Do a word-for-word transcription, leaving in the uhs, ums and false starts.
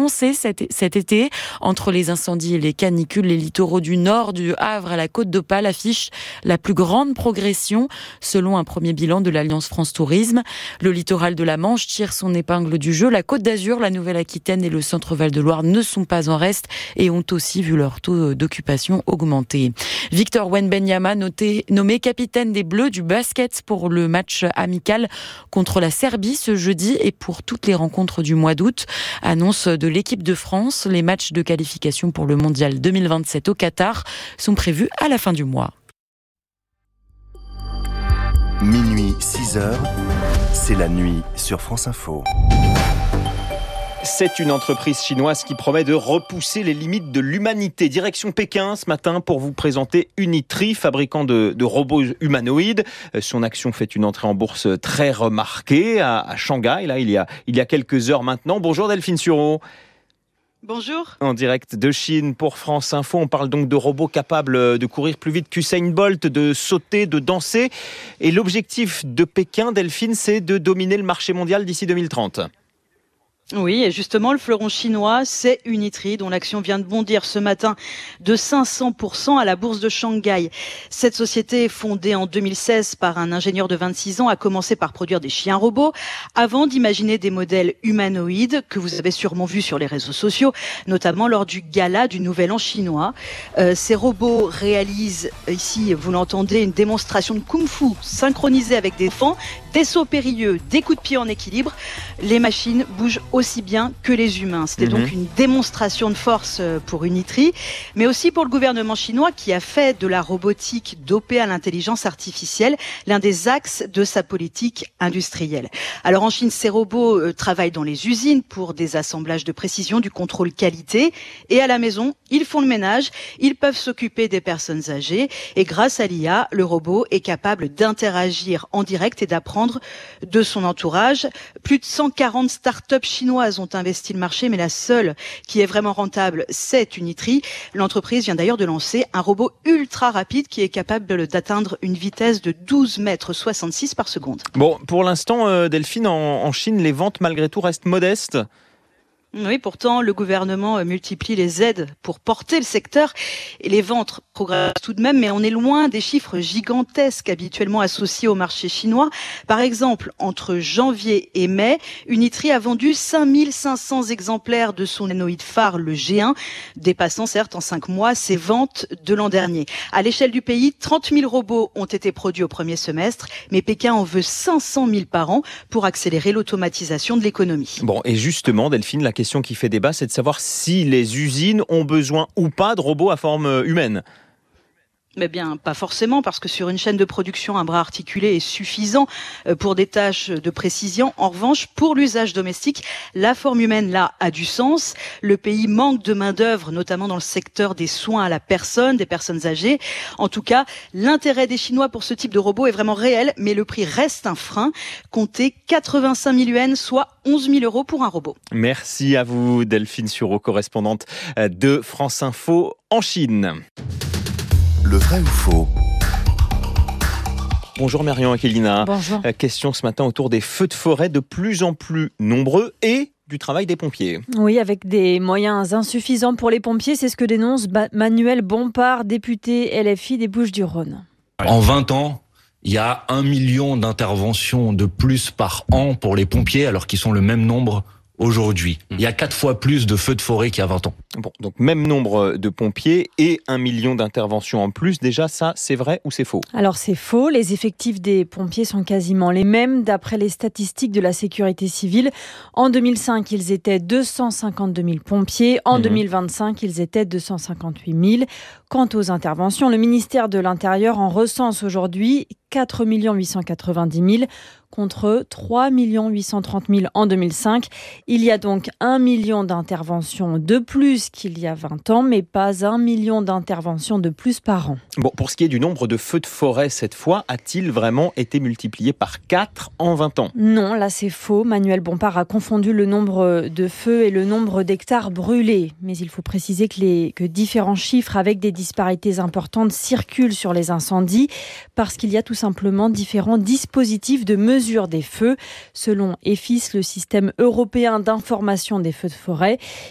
Français cet, cet été. Entre les incendies et les canicules, les littoraux du nord, du Havre à la Côte d'Opale affichent la plus grande progression, selon un premier bilan de l'Alliance France Tourisme. Le littoral de la Manche tire son épingle du jeu. La Côte d'Azur, la Nouvelle-Aquitaine et le centre-Val de Loire ne sont pas en reste et ont aussi vu leur taux d'occupation augmenter. Victor Wembanyama, noté, nommé capitaine des Bleus du basket pour le match amical contre la Serbie ce jeudi et pour toutes les rencontres du mois d'août. Annonce de l'équipe de France. Les matchs de qualification pour le mondial deux mille vingt-sept au Qatar sont prévus à la fin du mois. Minuit, six heures, c'est la nuit sur France Info. C'est une entreprise chinoise qui promet de repousser les limites de l'humanité. Direction Pékin ce matin pour vous présenter Unitree, fabricant de, de robots humanoïdes. Son action fait une entrée en bourse très remarquée à, à Shanghai, là, il y a, il y a quelques heures maintenant. Bonjour Delphine Sureau. Bonjour. En direct de Chine pour France Info, on parle donc de robots capables de courir plus vite qu'Usain Bolt, de sauter, de danser. Et l'objectif de Pékin, Delphine, c'est de dominer le marché mondial d'ici deux mille trente. Oui, et justement, le fleuron chinois, c'est Unitree, dont l'action vient de bondir ce matin de cinq cents pour cent à la bourse de Shanghai. Cette société, fondée en deux mille seize par un ingénieur de vingt-six ans, a commencé par produire des chiens robots avant d'imaginer des modèles humanoïdes que vous avez sûrement vus sur les réseaux sociaux, notamment lors du gala du Nouvel An chinois. Euh, ces robots réalisent, ici, vous l'entendez, une démonstration de kung-fu synchronisée avec des fans, des sauts périlleux, des coups de pied en équilibre. Les machines bougent aussi bien que les humains. C'était mmh. donc une démonstration de force pour Unitree, mais aussi pour le gouvernement chinois qui a fait de la robotique dopée à l'intelligence artificielle l'un des axes de sa politique industrielle. Alors en Chine, ces robots euh, travaillent dans les usines pour des assemblages de précision, du contrôle qualité, et à la maison, ils font le ménage, ils peuvent s'occuper des personnes âgées, et grâce à l'I A, le robot est capable d'interagir en direct et d'apprendre de son entourage. Plus de cent quarante startups chinoises ont investi le marché, mais la seule qui est vraiment rentable, c'est Unitree. L'entreprise vient d'ailleurs de lancer un robot ultra rapide qui est capable d'atteindre une vitesse de douze mètres soixante-six par seconde. Bon, pour l'instant, euh, Delphine, en, en Chine, les ventes malgré tout restent modestes. Oui, pourtant, le gouvernement multiplie les aides pour porter le secteur et les ventes progressent tout de même, mais on est loin des chiffres gigantesques habituellement associés au marché chinois. Par exemple, entre janvier et mai, Unitree a vendu cinq mille cinq cents exemplaires de son humanoïde phare, le G un, dépassant certes en cinq mois ses ventes de l'an dernier. À l'échelle du pays, trente mille robots ont été produits au premier semestre, mais Pékin en veut cinq cent mille par an pour accélérer l'automatisation de l'économie. Bon, et justement, Delphine, la question qui fait débat, c'est de savoir si les usines ont besoin ou pas de robots à forme humaine. Mais bien, pas forcément, parce que sur une chaîne de production, un bras articulé est suffisant pour des tâches de précision. En revanche, pour l'usage domestique, la forme humaine, là, a du sens. Le pays manque de main-d'œuvre, notamment dans le secteur des soins à la personne, des personnes âgées. En tout cas, l'intérêt des Chinois pour ce type de robot est vraiment réel, mais le prix reste un frein. Comptez quatre-vingt-cinq mille yuans, soit onze mille euros pour un robot. Merci à vous, Delphine Sureau, correspondante de France Info en Chine. Le vrai ou faux? Bonjour Marion Aquilina. Bonjour. Question ce matin autour des feux de forêt de plus en plus nombreux et du travail des pompiers. Oui, avec des moyens insuffisants pour les pompiers, c'est ce que dénonce Manuel Bompard, député L F I des Bouches-du-Rhône. En vingt ans, il y a un million d'interventions de plus par an pour les pompiers, alors qu'ils sont le même nombre aujourd'hui. Il y a quatre fois plus de feux de forêt qu'il y a vingt ans. Bon, donc même nombre de pompiers et un million d'interventions en plus. Déjà, ça, c'est vrai ou c'est faux? Alors c'est faux. Les effectifs des pompiers sont quasiment les mêmes d'après les statistiques de la sécurité civile. En deux mille cinq, ils étaient deux cent cinquante-deux mille pompiers. En mmh. deux mille vingt-cinq, ils étaient deux cent cinquante-huit mille. Quant aux interventions, le ministère de l'Intérieur en recense aujourd'hui quatre millions huit cent quatre-vingt-dix mille contre trois millions huit cent trente mille en deux mille cinq. Il y a donc un million d'interventions de plus qu'il y a vingt ans, mais pas un million d'interventions de plus par an. Bon, pour ce qui est du nombre de feux de forêt cette fois, a-t-il vraiment été multiplié par quatre en vingt ans? Non, là c'est faux. Manuel Bompard a confondu le nombre de feux et le nombre d'hectares brûlés. Mais il faut préciser que, les, que différents chiffres avec des disparités importantes circulent sur les incendies parce qu'il y a tout simplement différents dispositifs de mesure des feux. Selon E F I S, le système européen d'information des feux de forêt,